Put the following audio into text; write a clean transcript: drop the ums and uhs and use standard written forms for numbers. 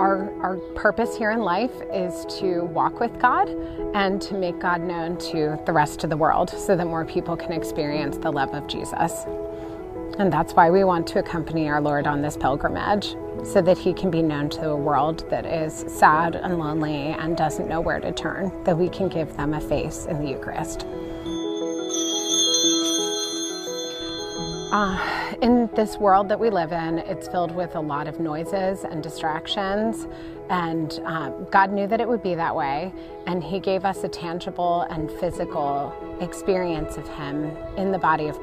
Our purpose here in life is to walk with God and to make God known to the rest of the world so that more people can experience the love of Jesus. And that's why we want to accompany our Lord on this pilgrimage, so that he can be known to a world that is sad and lonely and doesn't know where to turn, that we can give them a face in the Eucharist. In this world that we live in, it's filled with a lot of noises and distractions, and God knew that it would be that way, and he gave us a tangible and physical experience of him in the body of